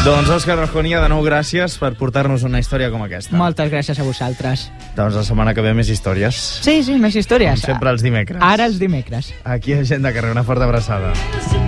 Doncs Òscar Arjonia, de nou gràcies per portar-nos una història com aquesta. Moltes gràcies a vosaltres. Doncs la setmana que ve més històries. Sí, més històries. Com sempre els dimecres. Ara els dimecres. Aquí a Gent de Carrer, una forta abraçada.